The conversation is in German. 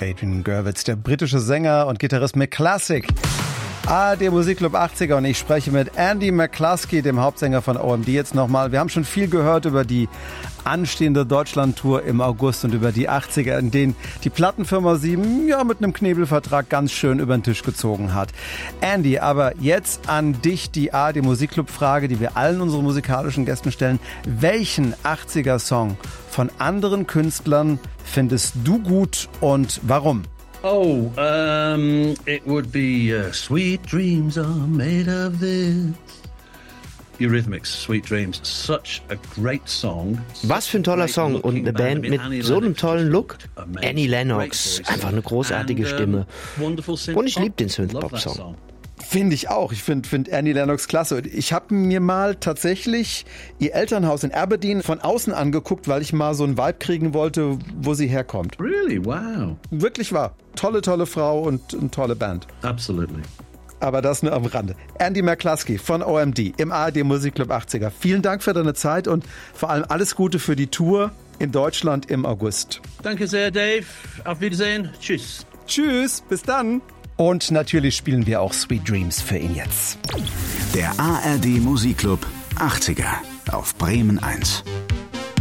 Adrian Gurwitz, der britische Sänger und Gitarrist mit Classic. ARD Musikclub 80er und ich spreche mit Andy McCluskey, dem Hauptsänger von OMD, jetzt nochmal. Wir haben schon viel gehört über die anstehende Deutschland-Tour im August und über die 80er, in denen die Plattenfirma 7 mit einem Knebelvertrag ganz schön über den Tisch gezogen hat. Andy, aber jetzt an dich die ARD Musikclub-Frage, die wir allen unseren musikalischen Gästen stellen. Welchen 80er-Song von anderen Künstlern findest du gut und warum? It would be Sweet Dreams Are Made of This. Eurythmics, Sweet Dreams, such a great song. Was für ein toller Song und eine Band mit so einem tollen Look. Annie Lennox, einfach eine großartige Stimme. Und ich liebe den Synthpop-Song. Finde ich auch. Ich finde Annie Lennox klasse. Ich habe mir mal tatsächlich ihr Elternhaus in Aberdeen von außen angeguckt, weil ich mal so einen Vibe kriegen wollte, wo sie herkommt. Really? Wow. Wirklich wahr. Tolle Frau und eine tolle Band. Absolutely. Aber das nur am Rande. Andy McCluskey von OMD im ARD Musikclub 80er. Vielen Dank für deine Zeit und vor allem alles Gute für die Tour in Deutschland im August. Danke sehr, Dave. Auf Wiedersehen. Tschüss. Tschüss, bis dann. Und natürlich spielen wir auch Sweet Dreams für ihn jetzt. Der ARD Musikclub 80er auf Bremen 1.